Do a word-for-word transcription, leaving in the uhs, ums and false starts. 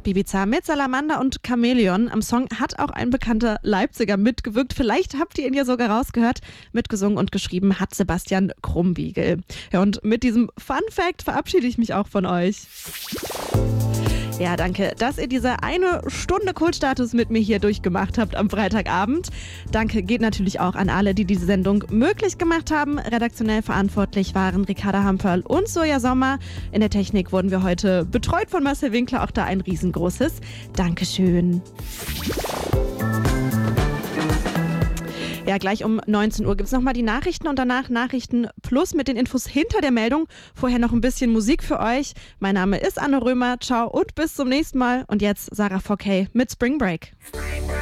Ibiza mit Salamander und Chamäleon. Am Song hat auch ein bekannter Leipziger mitgewirkt. Vielleicht habt ihr ihn ja sogar rausgehört. Mitgesungen und geschrieben hat Sebastian Krumbiegel. Ja, und mit diesem Fun Fact verabschiede ich mich auch von euch. Ja, danke, dass ihr diese eine Stunde Kultstatus mit mir hier durchgemacht habt am Freitagabend. Danke geht natürlich auch an alle, die diese Sendung möglich gemacht haben. Redaktionell verantwortlich waren Ricarda Hamperl und Soja Sommer. In der Technik wurden wir heute betreut von Marcel Winkler. Auch da ein riesengroßes Dankeschön. Ja, gleich um neunzehn Uhr gibt es nochmal die Nachrichten und danach Nachrichten plus mit den Infos hinter der Meldung. Vorher noch ein bisschen Musik für euch. Mein Name ist Anne Römer. Ciao und bis zum nächsten Mal. Und jetzt Sarah vier K mit Spring Break.